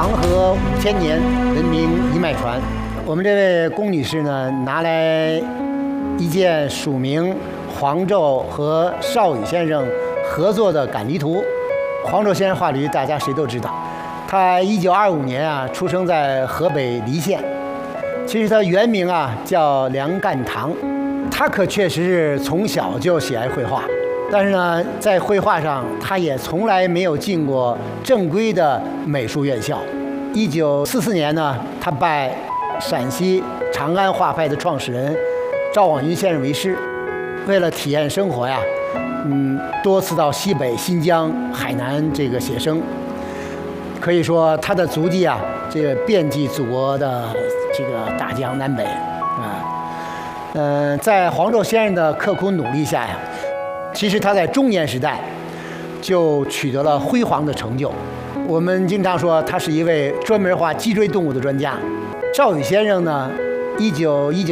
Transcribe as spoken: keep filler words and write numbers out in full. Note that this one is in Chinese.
长河五千年，文明一脉传。我们这位龚女士呢，拿来一件署名黄胄和邵羽先生合作的赶驴图。黄胄先生画驴，大家谁都知道。他一九二五年啊，出生在河北黎县。其实他原名啊叫梁干堂，他可确实是从小就喜爱绘画。但是呢，在绘画上，他也从来没有进过正规的美术院校。一九四四年呢，他拜陕西长安画派的创始人赵广云先生为师，为了体验生活呀，嗯，多次到西北、新疆、海南这个写生。可以说，他的足迹啊，这个遍及祖国的这个大江南北啊。嗯、呃，在黄胄先生的刻苦努力下呀。其实他在中年时代就取得了辉煌的成就。我们经常说他是一位专门画脊椎动物的专家。赵羽先生呢，一九一九